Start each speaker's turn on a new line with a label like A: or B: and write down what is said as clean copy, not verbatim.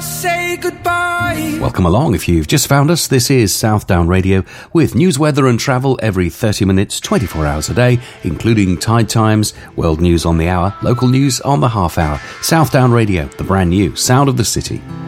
A: say goodbye.
B: Welcome along if you've just found us. This is Southdown Radio with news, weather and travel every 30 minutes, 24 hours a day, including tide times, world news on the hour, local news on the half hour. Southdown Radio, the brand new sound of the city.